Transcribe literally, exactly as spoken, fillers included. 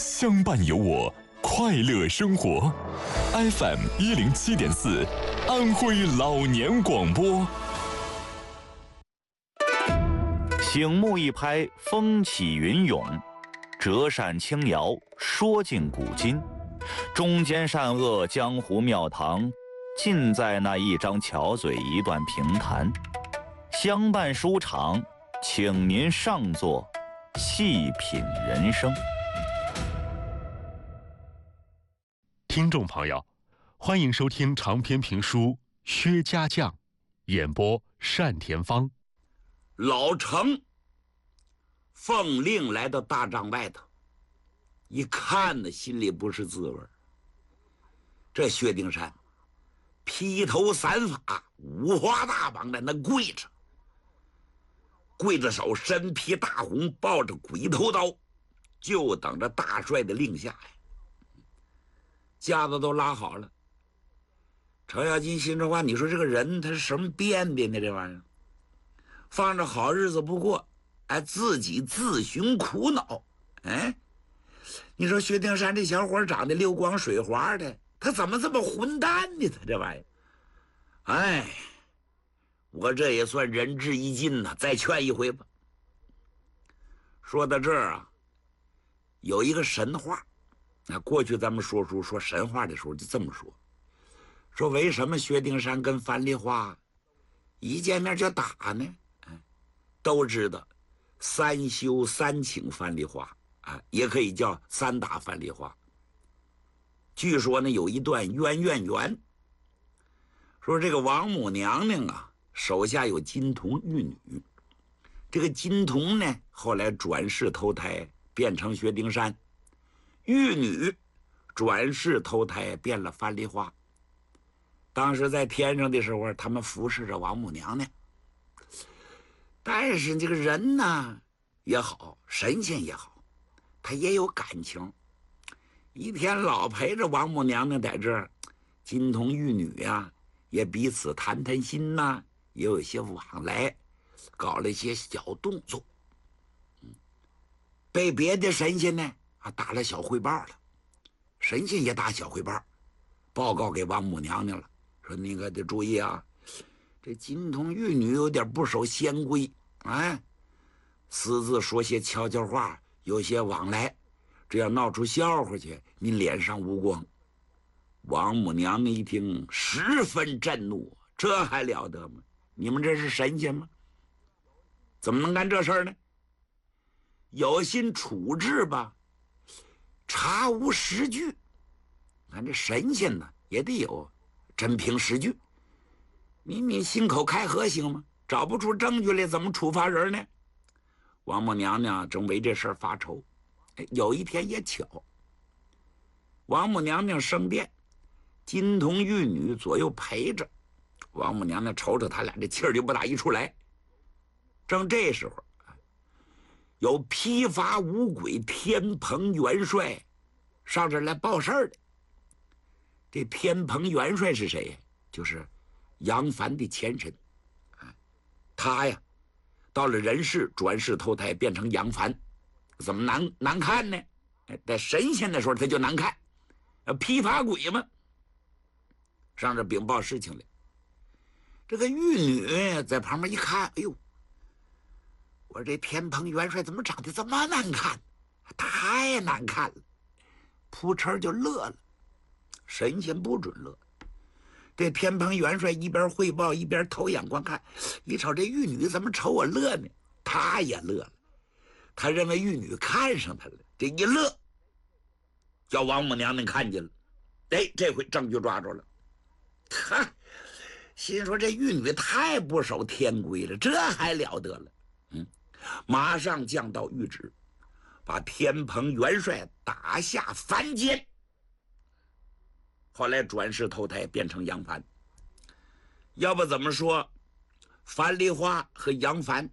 相伴有我，快乐生活。F M 一零七点四，安徽老年广播。 醒目一拍，风起云涌；折扇轻摇，说尽古今。中间善恶，江湖庙堂，尽在那一张巧嘴，一段评弹。相伴书场，请您上座，细品人生。 听众朋友，欢迎收听长篇评书《薛家将》，演播单田芳。 老程奉令来到大帐外头，一看呢，心里不是滋味。这薛丁山披头散发，五花大绑在那跪着，刽子手身披大红，抱着鬼头刀，就等着大帅的令下呀。架子都拉好了。程咬金心中话：你说这个人他是什么变的呢？这玩意儿放着好日子不过，哎，自己自寻苦恼。哎，你说薛丁山这小伙长得溜光水滑的，他怎么这么混蛋呢？他这玩意儿，哎，我这也算仁至义尽呐，再劝一回吧。说到这儿啊，有一个神话。那过去咱们说书说神话的时候就这么说，说为什么薛丁山跟樊梨花一见面就打呢？都知道三休三请樊梨花啊，也可以叫三打樊梨花。据说呢有一段冤怨缘，说这个王母娘娘啊手下有金童玉女，这个金童呢后来转世投胎变成薛丁山，玉女转世投胎变了樊梨花。当时在天上的时候，他们服侍着王母娘娘。但是这个人呢也好，神仙也好，他也有感情。一天老陪着王母娘娘在这儿，金童玉女呀、啊，也彼此谈谈心呐、啊，也有一些往来，搞了一些小动作。嗯，被别的神仙呢啊打了小汇报了，神仙也打小汇报，报告给王母娘娘了，说你可得注意啊，这金童玉女有点不守仙规，哎，私自说些悄悄话，有些往来，这要闹出笑话去，你脸上无光。王母娘娘一听十分震怒，这还了得吗？你们这是神仙吗？怎么能干这事儿呢？有心处置吧，查无实据。咱这神仙呢也得有真凭实据，你你信口开河行吗？找不出证据来，怎么处罚人呢？王母娘娘正为这事儿发愁。哎，有一天也巧，王母娘娘升殿，金童玉女左右陪着，王母娘娘瞅瞅他俩，这气儿就不打一处来。正这时候，有披发五鬼天蓬元帅上这儿来报事儿的。这天蓬元帅是谁呀？就是杨凡的前身。他呀到了人世转世投胎变成杨凡，怎么难难看呢？在神仙的时候他就难看，披发鬼嘛。上这禀报事情来。这个玉女在旁边一看，哎呦，我这天蓬元帅怎么长得这么难看？太难看了，扑哧就乐了。神仙不准乐。这天蓬元帅一边汇报一边偷眼观看，一瞅这玉女怎么瞅我乐呢？他也乐了，他认为玉女看上他了，这一乐，叫王母娘娘看见了，哎，这回证据抓住了。哈，心说这玉女太不守天规了，这还了得了？嗯，马上降到谕旨，把天蓬元帅打下凡间。后来转世投胎变成杨凡。要不怎么说樊梨花和杨凡